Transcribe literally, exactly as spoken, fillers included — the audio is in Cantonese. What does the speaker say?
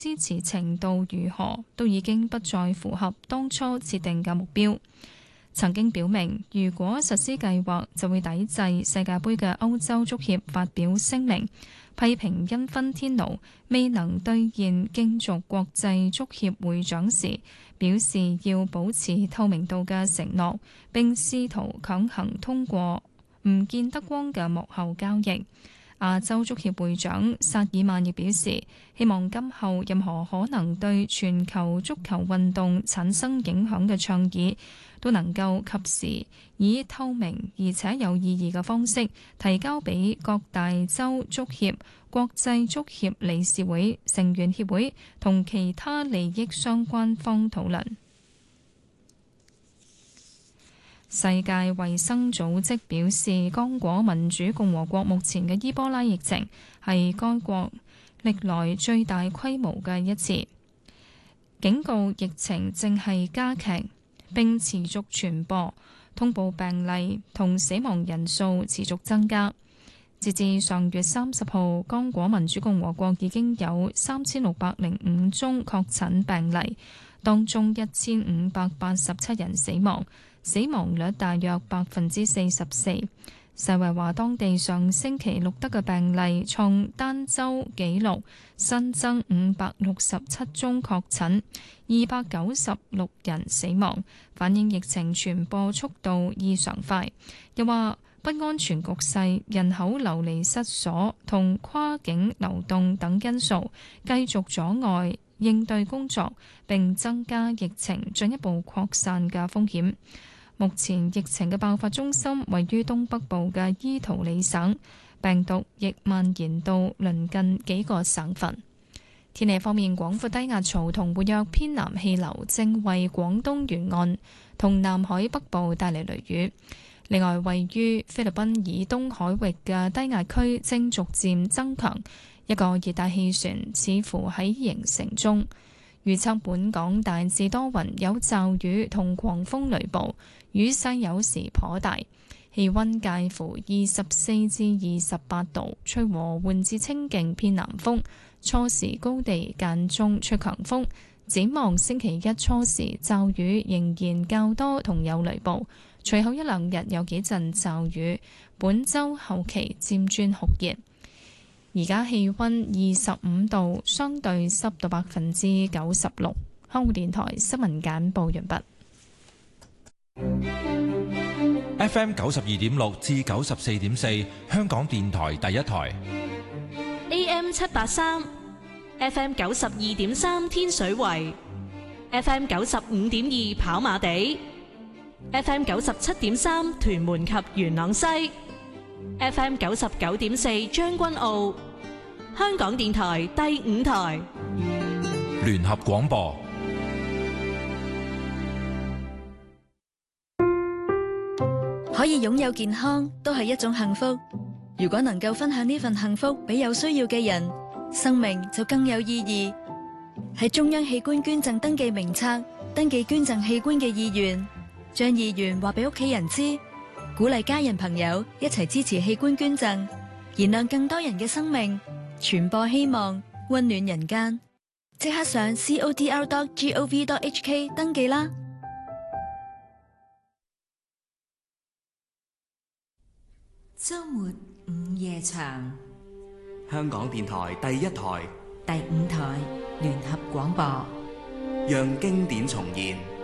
支持程度如何，都已經不再符合當初設定嘅目標。曾經表明，如果實施計劃，就會抵制世界盃嘅歐洲足協發表聲明，批評因芬天奴未能兌現競逐國際足協會長時，表示要保持透明度嘅承諾，並試圖強行通過唔見得光嘅幕後交易。亞洲足協會長薩爾曼亦表示，希望今後任何可能對全球足球運動產生影響嘅倡議，都能夠及時以透明而且有意義嘅方式提交俾各大洲足協、國際足協理事會、成員協會同其他利益相關方討論。世界衛生組織表示，剛果民主共和國目前嘅伊波拉疫情係該國歷來最大規模嘅一次，警告疫情正係加劇並持續傳播，通報病例同死亡人數持續增加。截至上月三十號，剛果民主共和國已經有三千六百零五宗確診病例，當中一千五百八十七人死亡，死亡率大約百分之四十四。世衛話，當地上星期錄得嘅病例創單週紀錄，新增五百六十七宗確診，二百九十六人死亡，反映疫情傳播速度異常快。又話不安全局勢、人口流離失所同跨境流動等因素繼續阻礙應對工作，並增加疫情進一步擴散嘅風險。目前疫情嘅爆發中心位於東北部嘅伊圖里省，病毒亦蔓延到鄰近幾個省份。天氣方面，廣闊低壓槽同活躍偏南氣流正為廣東沿岸同南海北部帶嚟雷雨。另外，位於菲律賓以東海域嘅低壓區正逐漸增強，一個熱帶氣旋似乎喺形成中。預測本港大致多雲，有驟雨同狂風雷暴，雨勢有時頗大，氣溫介乎二十四至二十八度，吹和緩至清勁偏南風，初時高地間中吹強風。展望星期一初時驟雨仍然較多同有雷暴，隨後一兩日有幾陣驟雨，本週後期漸轉酷熱。而家氣溫二十五度，相對濕度百分之九十六。香港電台新聞簡報完畢。 F M 九十二點六至九十四點四，香港電台第一台。 A M 七八三，F M 九十二點三天水圍，F M 九十五點二跑馬地，F M 九十七點三屯門及元朗西。F M 九十九點四將軍澳，香港電台第五台聯合廣播。 可以擁有健康都係一種幸福，如果能夠分享呢份幸福俾有需要嘅人，生命就更有意義。喺中央器官捐贈登記名冊登記捐贈器官嘅意願，將意願話俾屋企人知，鼓勵家人朋友一齊支持器官捐贈，燃亮更多人嘅生命，傳播希望，溫暖人間。即刻上 c o d r dot gov dot h k 登記啦！ 周末午夜場， 香港電台第一台、 第五台聯合廣播， 讓經典重現。